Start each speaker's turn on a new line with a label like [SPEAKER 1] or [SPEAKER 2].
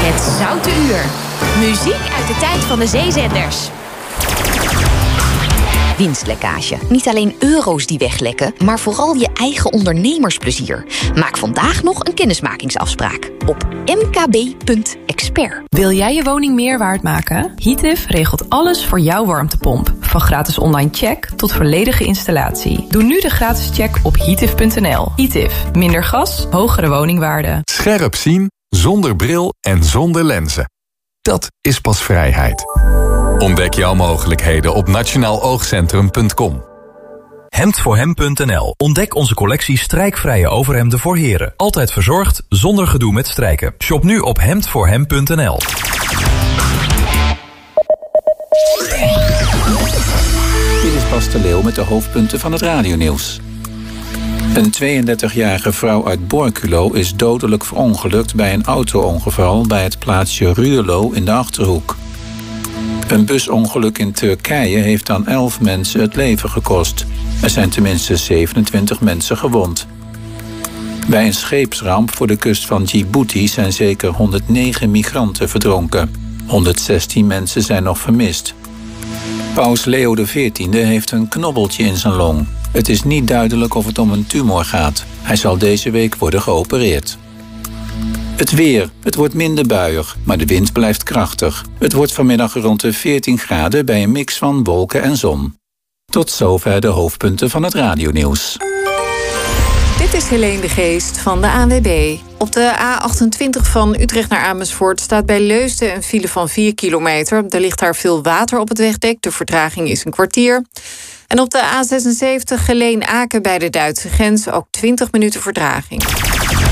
[SPEAKER 1] Het Zoute Uur. Muziek uit de tijd van de zeezenders.
[SPEAKER 2] Winstlekkage. Niet alleen euro's die weglekken, maar vooral je eigen ondernemersplezier. Maak vandaag nog een kennismakingsafspraak op mkb.expert.
[SPEAKER 3] Wil jij je woning meer waard maken? Heative regelt alles voor jouw warmtepomp. Van gratis online check tot volledige installatie. Doe nu de gratis check op heative.nl. Heative. Minder gas, hogere woningwaarde.
[SPEAKER 4] Scherp zien, zonder bril en zonder lenzen. Dat is pas vrijheid. Ontdek jouw mogelijkheden op nationaaloogcentrum.com.
[SPEAKER 5] Hemdvoorhem.nl. Ontdek onze collectie strijkvrije overhemden voor heren. Altijd verzorgd, zonder gedoe met strijken. Shop nu op hemdvoorhem.nl.
[SPEAKER 6] Dit is Bas de Leeuw met de hoofdpunten van het radionieuws. Een 32-jarige vrouw uit Borculo is dodelijk verongelukt bij een auto-ongeval bij het plaatsje Ruurlo in de Achterhoek. Een busongeluk in Turkije heeft aan 11 mensen het leven gekost. Er zijn tenminste 27 mensen gewond. Bij een scheepsramp voor de kust van Djibouti zijn zeker 109 migranten verdronken. 116 mensen zijn nog vermist. Paus Leo XIV heeft een knobbeltje in zijn long. Het is niet duidelijk of het om een tumor gaat. Hij zal deze week worden geopereerd. Het weer. Het wordt minder buiig, maar de wind blijft krachtig. Het wordt vanmiddag rond de 14 graden bij een mix van wolken en zon. Tot zover de hoofdpunten van het radionieuws.
[SPEAKER 7] Dit is Helene de Geest van de ANWB. Op de A28 van Utrecht naar Amersfoort staat bij Leusden een file van 4 kilometer. Er ligt daar veel water op het wegdek. De vertraging is een kwartier. En op de A76 Geleen-Aken bij de Duitse grens ook 20 minuten vertraging.